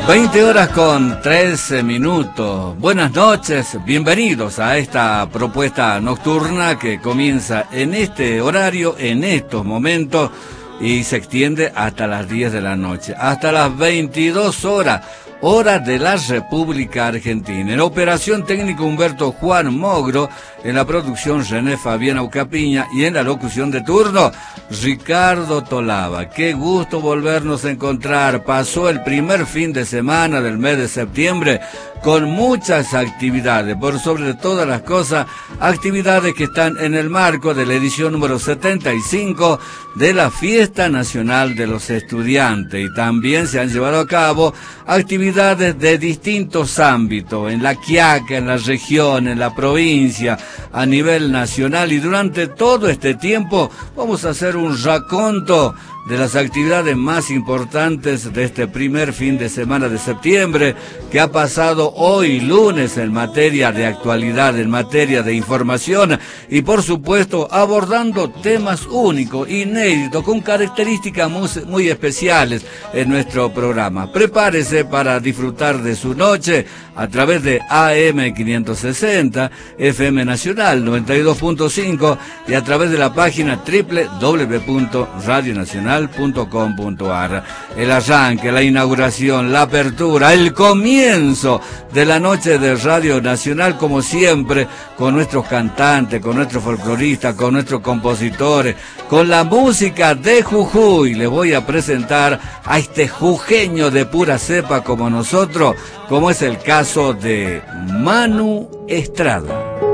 20 horas con 13 minutos. Buenas noches, bienvenidos a esta propuesta nocturna que comienza en este horario, en estos momentos, y se extiende hasta las 10 de la noche, hasta las 22 horas, hora de la República Argentina. En operación técnica Humberto Juan Mogro, en la producción René Fabián Aucapiña y en la locución de turno Ricardo Tolaba. Qué gusto volvernos a encontrar. Pasó el primer fin de semana del mes de septiembre con muchas actividades, por sobre todas las cosas, actividades que están en el marco de la edición número 75 de la Fiesta Nacional de los Estudiantes, y también se han llevado a cabo actividades de distintos ámbitos, en la Quiaca, en la región, en la provincia, a nivel nacional, y durante todo este tiempo vamos a hacer un raconto de las actividades más importantes de este primer fin de semana de septiembre, que ha pasado hoy lunes en materia de actualidad, en materia de información, y por supuesto abordando temas únicos, inéditos, con características muy especiales en nuestro programa. Prepárese para disfrutar de su noche a través de AM 560, FM Nacional 92.5 y a través de la página www.radionacional.com.ar. El arranque, la inauguración, la apertura, el comienzo de la noche de Radio Nacional, como siempre, con nuestros cantantes, con nuestros folcloristas, con nuestros compositores, con la música de Jujuy. Les voy a presentar a este jujeño de pura cepa como nosotros, como es el caso de Manu Estrada.